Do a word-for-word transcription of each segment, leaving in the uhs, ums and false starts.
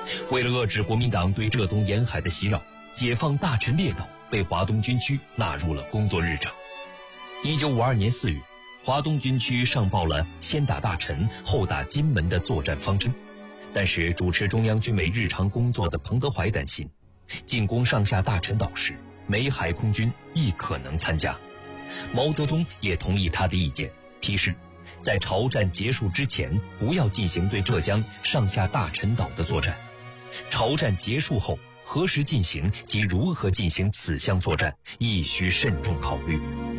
为了遏制国民党对浙东沿海的袭扰，解放大陈列岛被华东军区纳入了工作日程。一九五二年四月，华东军区上报了先打大陈后打金门的作战方针，但是主持中央军委日常工作的彭德怀担心，进攻上下大陈岛时没海空军亦可能参加。毛泽东也同意他的意见，批示在朝战结束之前不要进行对浙江上下大陈岛的作战，朝战结束后何时进行及如何进行此项作战亦需慎重考虑。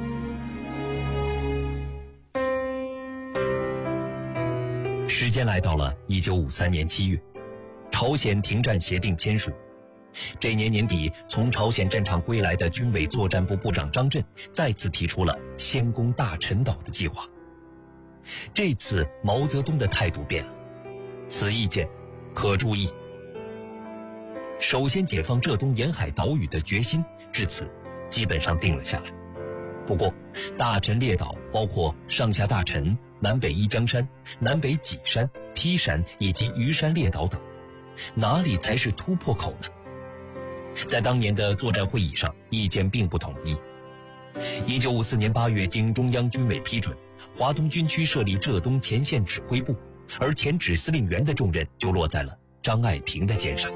时间来到了一九五三年七月，朝鲜停战协定签署。这年年底，从朝鲜战场归来的军委作战部部长张震再次提出了先攻大陈岛的计划。这次毛泽东的态度变了，此意见可注意。首先解放浙东沿海岛屿的决心至此基本上定了下来。不过，大陈列岛包括上下大陈、南北一江山、南北几山、劈山以及余山列岛等，哪里才是突破口呢？在当年的作战会议上，意见并不统一。一九五四年八月，经中央军委批准，华东军区设立浙东前线指挥部，而前指司令员的重任就落在了张爱萍的肩上。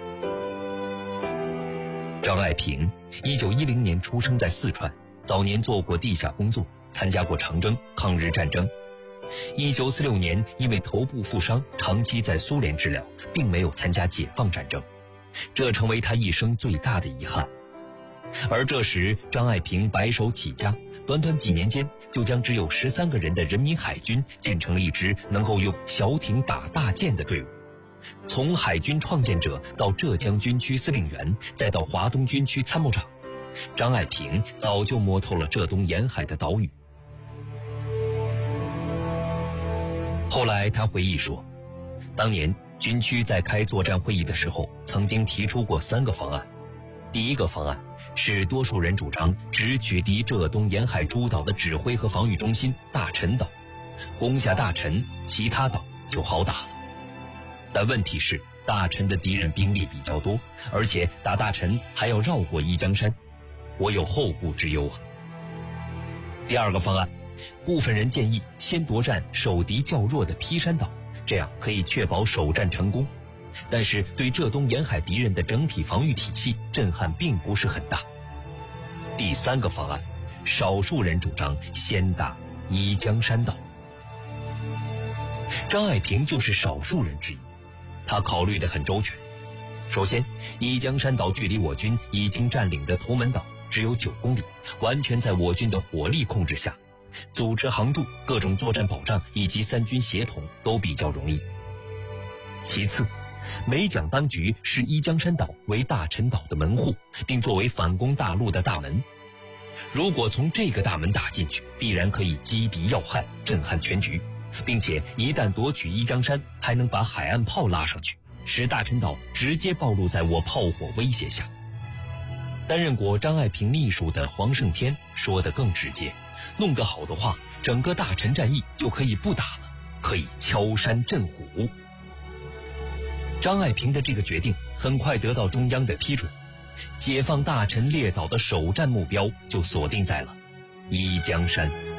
张爱萍一九一零年出生在四川，早年做过地下工作，参加过长征、抗日战争。一九四六年因为头部负伤，长期在苏联治疗，并没有参加解放战争，这成为他一生最大的遗憾。而这时张爱萍白手起家，短短几年间就将只有十三个人的人民海军建成了一支能够用小艇打大舰的队伍。从海军创建者到浙江军区司令员，再到华东军区参谋长，张爱萍早就摸透了浙东沿海的岛屿。后来他回忆说，当年军区在开作战会议的时候，曾经提出过三个方案。第一个方案是多数人主张只取缔浙东沿海诸岛的指挥和防御中心大陈岛，攻下大陈，其他岛就好打了。但问题是，大陈的敌人兵力比较多，而且打大陈还要绕过一江山，我有后顾之忧啊。第二个方案，部分人建议先夺占守敌较弱的劈山岛，这样可以确保首战成功，但是对浙东沿海敌人的整体防御体系震撼并不是很大。第三个方案，少数人主张先打一江山岛。张爱萍就是少数人之一，他考虑得很周全。首先，一江山岛距离我军已经占领的图门岛只有九公里，完全在我军的火力控制下，组织航渡、各种作战保障以及三军协同都比较容易。其次，美蒋当局视一江山岛为大陈岛的门户，并作为反攻大陆的大门。如果从这个大门打进去，必然可以击敌要害，震撼全局，并且一旦夺取一江山，还能把海岸炮拉上去，使大陈岛直接暴露在我炮火威胁下。担任过张爱萍秘书的黄胜天说得更直接，弄得好的话，整个大陈战役就可以不打了，可以敲山震虎。张爱萍的这个决定很快得到中央的批准，解放大陈列岛的首战目标就锁定在了一江山。